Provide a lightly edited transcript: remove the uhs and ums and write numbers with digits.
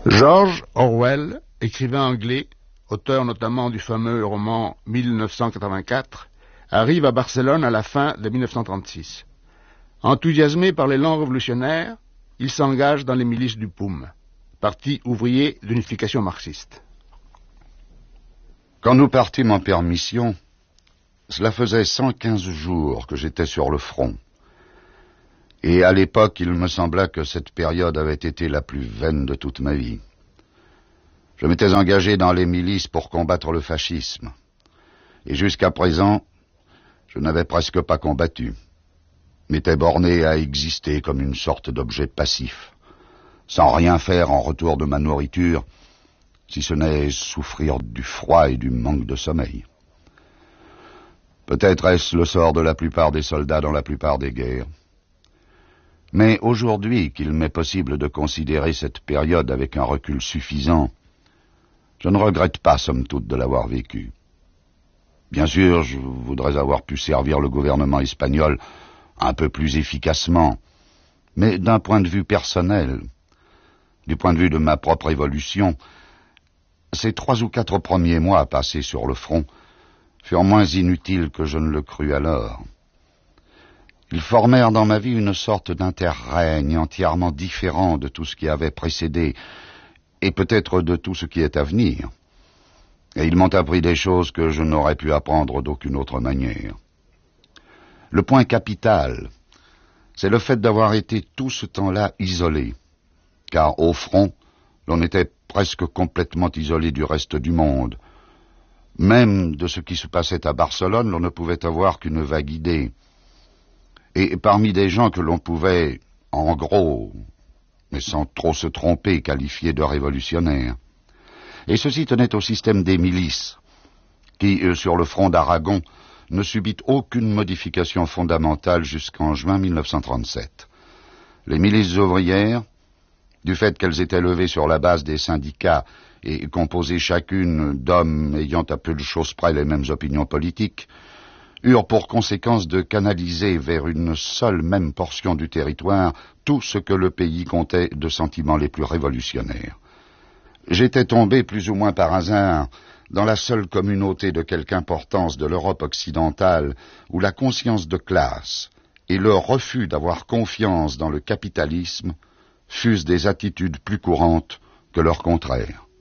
George Orwell, écrivain anglais, auteur notamment du fameux roman 1984, arrive à Barcelone à la fin de 1936. Enthousiasmé par l'élan révolutionnaire, il s'engage dans les milices du POUM, Parti ouvrier d'unification marxiste. Quand nous partîmes en permission, cela faisait 115 jours que j'étais sur le front. Et à l'époque, il me sembla que cette période avait été la plus vaine de toute ma vie. Je m'étais engagé dans les milices pour combattre le fascisme. Et jusqu'à présent, je n'avais presque pas combattu. M'étais borné à exister comme une sorte d'objet passif, sans rien faire en retour de ma nourriture, si ce n'est souffrir du froid et du manque de sommeil. Peut-être est-ce le sort de la plupart des soldats dans la plupart des guerres. Mais aujourd'hui qu'il m'est possible de considérer cette période avec un recul suffisant, je ne regrette pas, somme toute, de l'avoir vécue. Bien sûr, je voudrais avoir pu servir le gouvernement espagnol un peu plus efficacement, mais d'un point de vue personnel, du point de vue de ma propre évolution, ces 3 ou 4 premiers mois passés sur le front furent moins inutiles que je ne le crus alors. Ils formèrent dans ma vie une sorte d'interrègne entièrement différent de tout ce qui avait précédé, et peut-être de tout ce qui est à venir. Et ils m'ont appris des choses que je n'aurais pu apprendre d'aucune autre manière. Le point capital, c'est le fait d'avoir été tout ce temps-là isolé, car au front, l'on était presque complètement isolé du reste du monde. Même de ce qui se passait à Barcelone, l'on ne pouvait avoir qu'une vague idée. Et parmi des gens que l'on pouvait, en gros, mais sans trop se tromper, qualifier de révolutionnaires. Et ceci tenait au système des milices, qui, sur le front d'Aragon, ne subit aucune modification fondamentale jusqu'en juin 1937. Les milices ouvrières, du fait qu'elles étaient levées sur la base des syndicats et composées chacune d'hommes ayant à peu de choses près les mêmes opinions politiques, eurent pour conséquence de canaliser vers une seule même portion du territoire tout ce que le pays comptait de sentiments les plus révolutionnaires. J'étais tombé plus ou moins par hasard dans la seule communauté de quelque importance de l'Europe occidentale où la conscience de classe et le refus d'avoir confiance dans le capitalisme fussent des attitudes plus courantes que leur contraire.